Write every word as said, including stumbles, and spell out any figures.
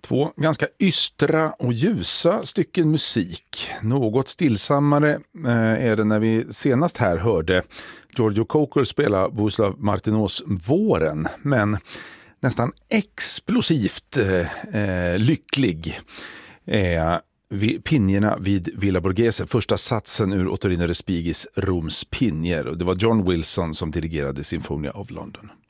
Två ganska ystra och ljusa stycken musik. Något stillsammare eh, är det när vi senast här hörde Giorgio Cocker spela Bohuslav Martinós Våren. Men nästan explosivt eh, lycklig är Pinjerna vid Villa Borghese, första satsen ur Ottorino Respigis Roms Pinjer. Och det var John Wilson som dirigerade Sinfonia of London.